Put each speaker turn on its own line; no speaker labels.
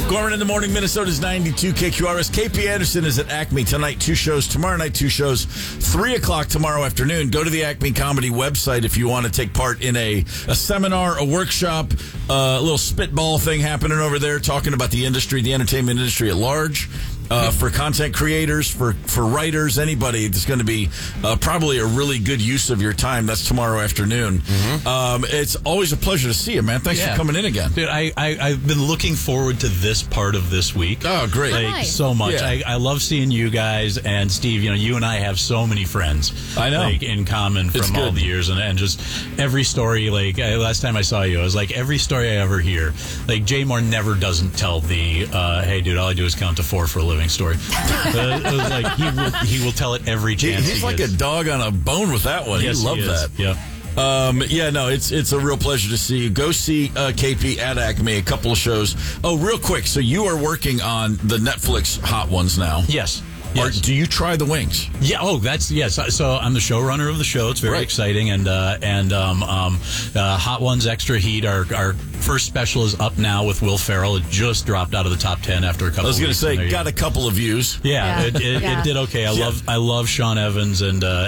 Gorman in the morning, Minnesota's 92 KQRS. KP Anderson is at Acme tonight. 2 shows. Tomorrow night, 2 shows. 3 o'clock tomorrow afternoon. Go to the Acme Comedy website if you want to take part in a seminar, a workshop, a little spitball thing happening over there, talking about the industry, the entertainment industry at large. For content creators, for writers, anybody, it's going to be probably a really good use of your time. That's tomorrow afternoon. It's always a pleasure to see you, man. Thanks for coming in again.
Dude, I've been looking forward to this part of this week.
Oh, great.
So much.
Yeah.
I love seeing you guys. And Steve, you and I have so many friends.
I know.
In common from all the years. And just every story, last time I saw you, I was like, every story I ever hear, Jay Moore never doesn't tell the, hey, dude, all I do is count to 4 for a living story. It was like he will tell it every chance.
He's like a dog on a bone with that one.
Yes,
he loved that.
Yeah.
It's a real pleasure to see you. Go see KP at Acme, a couple of shows. Oh, real quick. So you are working on the Netflix Hot Ones now.
Yes.
Or do you try the wings?
Yeah. Oh, yes. So I'm the showrunner of the show. It's very exciting, and Hot Ones Extra Heat. Our first special is up now with Will Ferrell. It just dropped out of the top 10 after a couple.
I was going to
weeks,
say, got a couple of views.
Yeah, it did okay. I love Sean Evans and